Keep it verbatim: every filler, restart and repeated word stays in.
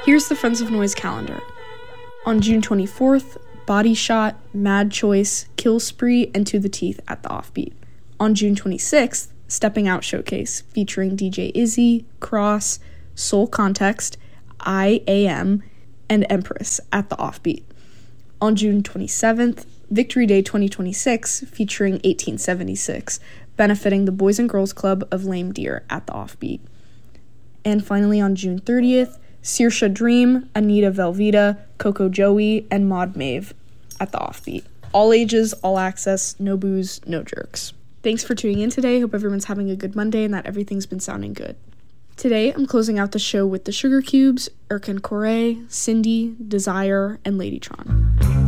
Here's the Friends of Noise calendar. On June twenty-fourth, Body Shot, Mad Choice, Kill Spree, and To the Teeth at the Offbeat. On June twenty-sixth, Stepping Out Showcase, featuring D J Izzy, Cross, Soul Context, I A M, and Empress at the Offbeat. On June twenty-seventh, Victory Day twenty twenty-six, featuring eighteen seventy-six, benefiting the Boys and Girls Club of Lame Deer at the Offbeat. And finally, on June thirtieth, Saoirse Dream, Anita Velveeta, Coco Joey, and Maud Mave at the Offbeat. All ages, all access, no booze, no jerks. Thanks for tuning in today. Hope everyone's having a good Monday and that everything's been sounding good. Today, I'm closing out the show with the Sugar Cubes, Erkan Corey, Cindy, Desire, and Ladytron.